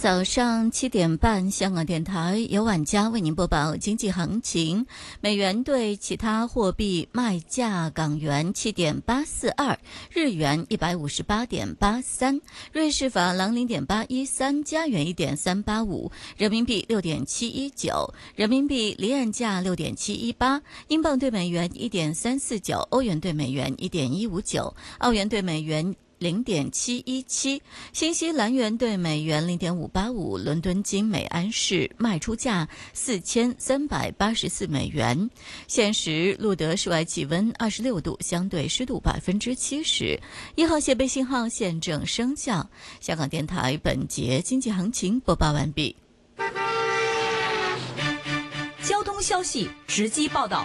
早上7点半，香港电台由晚家为您播报经济行情。美元对其他货币卖价：港元7.842，日元158.83，瑞士法郎0.813，加元1.385，人民币6.719，人民币离岸价6.718，英镑对美元1.349，欧元对美元1.159，澳元对美元0.717，新西兰元对美元0.585，伦敦金每安士卖出价4384美元。现时录得室外气温26度，相对湿度70%。1号戒备信号现正生效。香港电台本节经济行情播报完毕。 交通消息直击报道。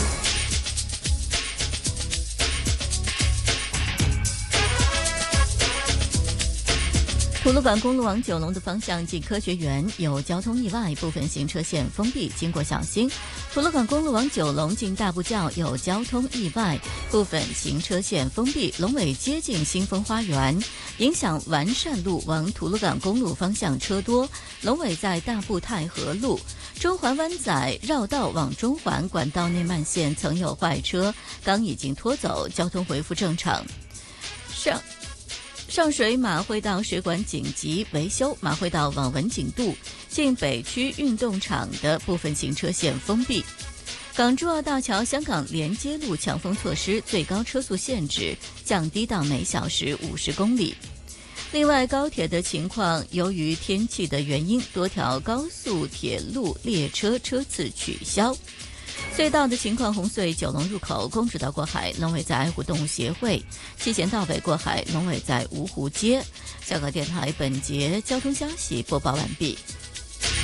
吐露港公路往九龙的方向近科学园有交通意外，部分行车线封闭，经过小心。吐露港公路往九龙近大步滘有交通意外，部分行车线封闭，龙尾接近新丰花园，影响完善路往吐露港公路方向车多，龙尾在大埔太和路。中环湾仔绕道往中环管道内慢线曾有坏车，刚已经拖走，交通恢复正常。上水马会道水管紧急维修，马会道往文景渡近北区运动场的部分行车线封闭。港珠澳大桥香港连接路强风措施，最高车速限制降低到每小时50公里。另外，高铁的情况，由于天气的原因，多条高速铁路列车车次取消。隧道的情况，红隧九龙入口公主道过海，龙尾在爱护动物协会；七贤道北过海，龙尾在芜湖街。香港电台本节交通消息播报完毕。